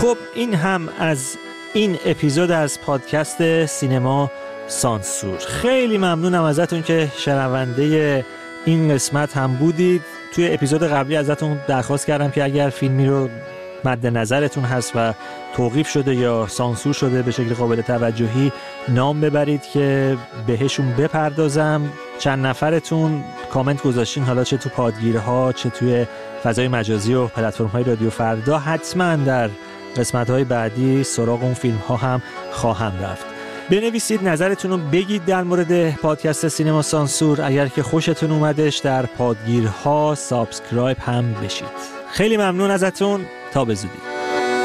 خب این هم از این اپیزود از پادکست سینما سانسور. خیلی ممنونم ازتون که شنونده این قسمت هم بودید. توی اپیزود قبلی ازتون درخواست کردم که اگر فیلمی رو مد نظرتون هست و توقیف شده یا سانسور شده به شکل قابل توجهی نام ببرید که بهشون بپردازم. چند نفرتون کامنت گذاشتین، حالا چه تو پادگیرها چه توی فضای مجازی و پلتفرم‌های رادیو فردا. حتما در قسمت‌های بعدی سراغ اون فیلم‌ها هم خواهم رفت. بنویسید، نظرتون رو بگید در مورد پادکست سینما سانسور. اگر که خوشتون اومدش در پادگیرها سابسکرایب هم بشید. خیلی ممنون ازتون. تا به زودی.